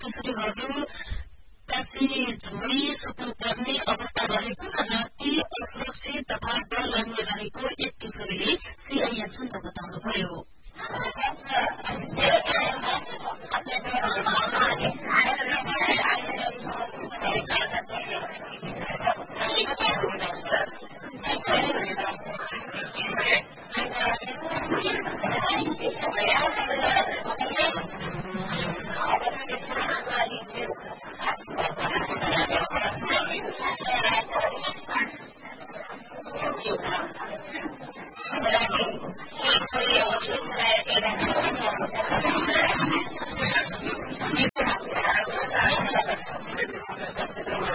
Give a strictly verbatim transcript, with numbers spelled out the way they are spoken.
किशोरीहरू काफी झोडी सुत्नुपर्ने अवस्था रहेको र राति असुरक्षित तथा डर लाग्ने रहेको एक किशोरीले सीआईएनसँग बताउनुभयो।